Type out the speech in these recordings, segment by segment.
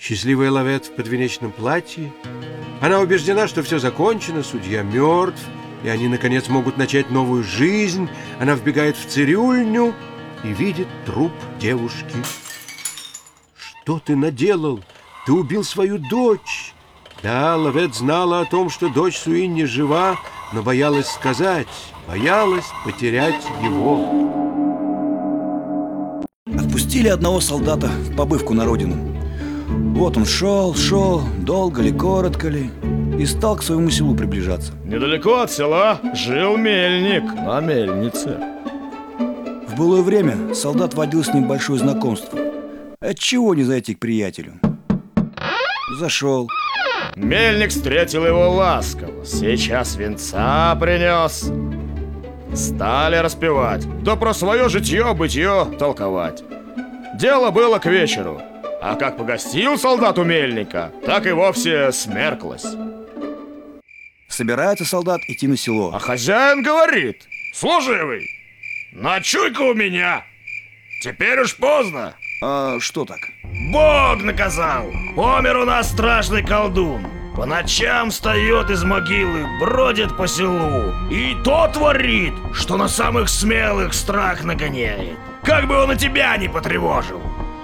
Счастливая Лавет в подвенечном платье. Она убеждена, что все закончено, судья мертв, и они, наконец, могут начать новую жизнь. Она вбегает в цирюльню и видит труп девушки. «Что ты наделал? Ты убил свою дочь!» Да, Лавет знала о том, что дочь Суинни жива, но боялась сказать, боялась потерять его. Отпустили одного солдата в побывку на родину. Вот он шел, долго ли, коротко ли, и стал к своему селу приближаться. Недалеко от села жил мельник на мельнице. В былое время солдат водил с ним большое знакомство. Отчего не зайти к приятелю? Зашел. Мельник встретил его ласково. Сейчас венца принес. Стали распевать, да про свое житье-бытье толковать. Дело было к вечеру. А как погостил солдат у мельника, так и вовсе смерклось. Собирается солдат идти на село. А хозяин говорит: служивый, ночуй-ка у меня. Теперь уж поздно. А что так? Бог наказал. Помер у нас страшный колдун. По ночам встает из могилы, бродит по селу. И то творит, что на самых смелых страх нагоняет. Как бы он и тебя не потревожил.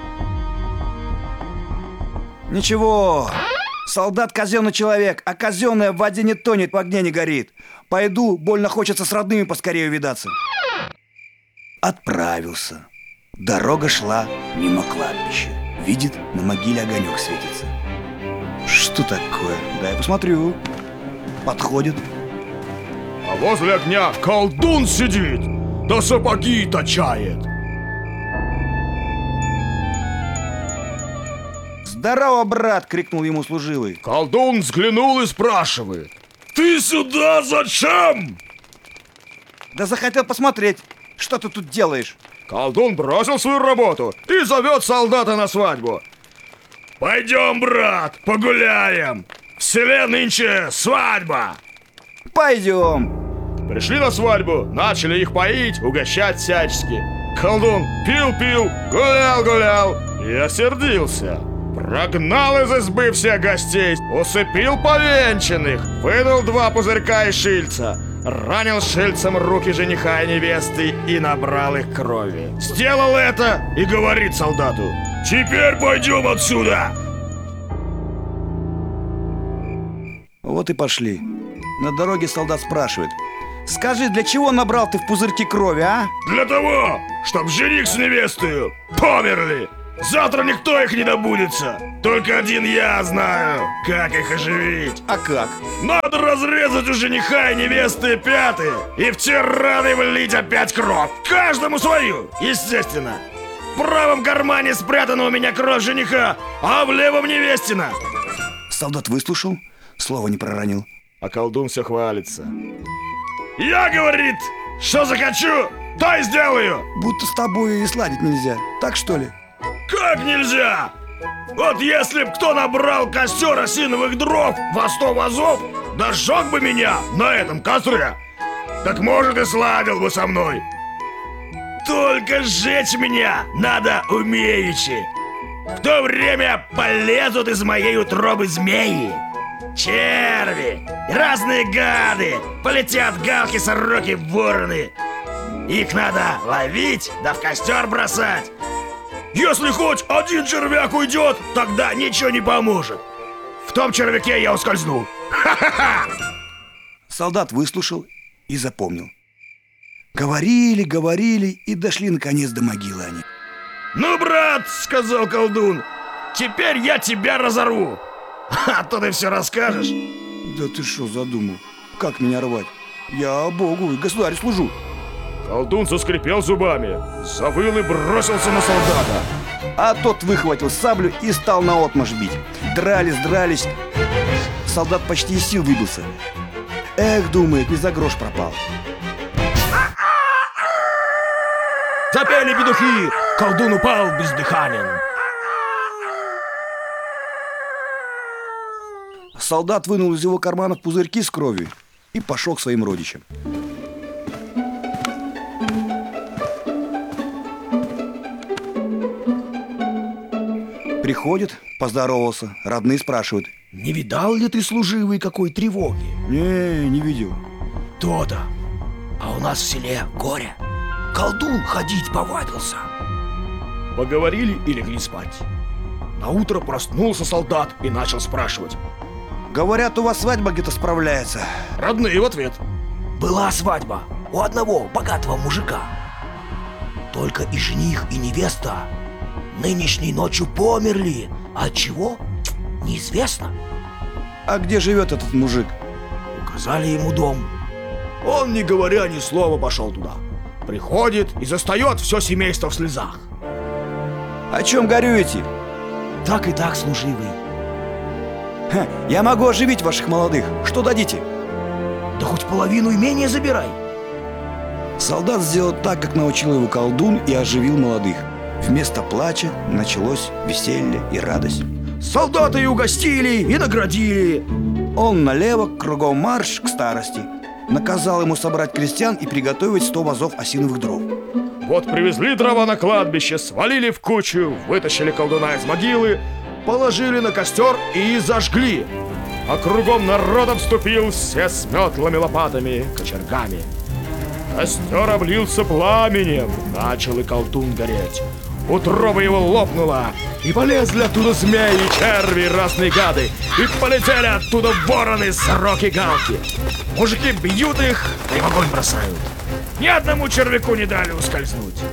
Ничего, солдат казенный человек, а казенное в воде не тонет, в огне не горит. Пойду, больно хочется с родными поскорее увидаться. Отправился. Дорога шла мимо кладбища. Видит, на могиле огонек светится. Что такое? Дай посмотрю. Подходит. А возле огня колдун сидит, да сапоги точает. «Здорово, брат!» — крикнул ему служивый. Колдун взглянул и спрашивает: ты сюда зачем? Да захотел посмотреть, что ты тут делаешь. Колдун бросил свою работу и зовет солдата на свадьбу. Пойдем, брат, погуляем. В селе нынче свадьба. Пойдем. Пришли на свадьбу, начали их поить, угощать всячески. Колдун пил-пил, гулял-гулял и осердился. Прогнал из избы всех гостей, усыпил повенчанных, вынул 2 пузырька из шильца, ранил шильцем руки жениха и невесты и набрал их крови. Сделал это и говорит солдату: теперь пойдем отсюда. Вот и пошли. На дороге солдат спрашивает: скажи, для чего набрал ты в пузырьки крови, а? Для того, чтоб жених с невестой померли. Завтра никто их не добудется. Только один я знаю, как их оживить. А как? Надо разрезать у жениха и невесты пяты и в те раны влить опять кровь. Каждому свою, естественно. В правом кармане спрятана у меня кровь жениха, а в левом невестина. Солдат выслушал, слова не проронил. А колдун все хвалится. Я, говорит, что захочу, то и сделаю. Будто с тобой и сладить нельзя, так что ли? Как нельзя? Вот если б кто набрал костер осиновых дров во 100 вазов, да сжег бы меня на этом костре, так может и сладил бы со мной. Только сжечь меня надо умеючи. В то время полезут из моей утробы змеи, черви и разные гады. Полетят галки, сороки, вороны. Их надо ловить да в костер бросать. Если хоть один червяк уйдет, тогда ничего не поможет. В том червяке я ускользну. Ха-ха-ха! Солдат выслушал и запомнил. Говорили и дошли наконец до могилы они. Ну, брат, сказал колдун, теперь я тебя разорву. А то ты все расскажешь. Да ты что задумал? Как меня рвать? Я Богу и государю служу. Колдун заскрипел зубами, завыл и бросился на солдата. А тот выхватил саблю и стал наотмашь бить. Дрались. Солдат почти из сил выбился. Эх, думает, не за грош пропал. Запели петухи, колдун упал бездыханен. Солдат вынул из его карманов пузырьки с кровью и пошел к своим родичам. Приходит, поздоровался, родные спрашивают. Не видал ли ты, служивый, какой тревоги? Не видел. То-то. А у нас в селе горе. Колдун ходить повадился. Поговорили и легли спать. Наутро проснулся солдат и начал спрашивать. Говорят, у вас свадьба где-то справляется. Родные в ответ. Была свадьба у одного богатого мужика. Только и жених, и невеста нынешней ночью померли. От чего? Неизвестно. А где живет этот мужик? Указали ему дом. Он, не говоря ни слова, пошел туда. Приходит и застает все семейство в слезах. О чем горюете? Так и так, служивый. Ха, я могу оживить ваших молодых. Что дадите? Да хоть половину имения забирай. Солдат сделал так, как научил его колдун, и оживил молодых. Вместо плача началось веселье и радость. Солдаты и угостили, и наградили. Он налево, кругом марш к старости. Наказал ему собрать крестьян и приготовить 100 вазов осиновых дров. Вот привезли дрова на кладбище, свалили в кучу, вытащили колдуна из могилы, положили на костер и зажгли. А кругом народ обступил, все с метлами, лопатами, кочергами. Костер облился пламенем, начал и колдун гореть. Утроба его лопнула, и полезли оттуда змеи, черви, разные гады, и полетели оттуда вороны, сороки, галки. Мужики бьют их, да и в огонь бросают. Ни одному червяку не дали ускользнуть.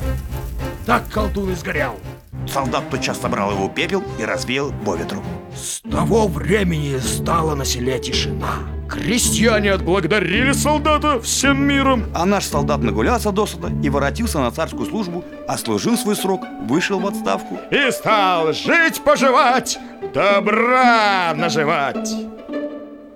Так колдун и сгорел. Солдат тотчас собрал его пепел и развеял по ветру. С того времени стала на селе тишина. Крестьяне отблагодарили солдата всем миром. А наш солдат нагулялся досыта и воротился на царскую службу, отслужил свой срок, вышел в отставку. И стал жить-поживать, добра наживать.